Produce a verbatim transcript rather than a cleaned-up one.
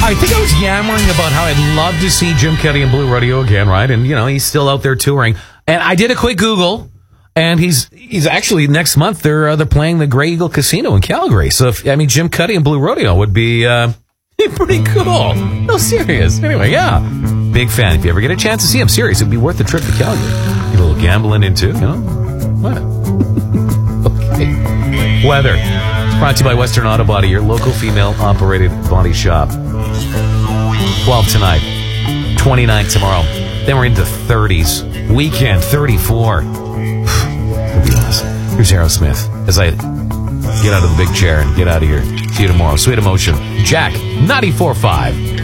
I think I was yammering about how I'd love to see Jim Carrey in Blue Rodeo again, right? And, you know, he's still out there touring. And I did a quick Google, and he's he's actually, next month, they're, uh, they're playing the Grey Eagle Casino in Calgary. So, if, I mean, Jim Carrey in Blue Rodeo would be uh, pretty cool. No, serious. Anyway, yeah. Big fan. If you ever get a chance to see him, serious, it'd be worth the trip to Calgary. Get a little gambling into, you know? What? Okay. Weather. Brought to you by Western Auto Body, your local female-operated body shop. twelve tonight, twenty-nine tomorrow. Then we're into thirties. Weekend, thirty-four. It'll be awesome. Here's Aerosmith as I get out of the big chair and get out of here. See you tomorrow. Sweet Emotion. Jack, ninety-four point five.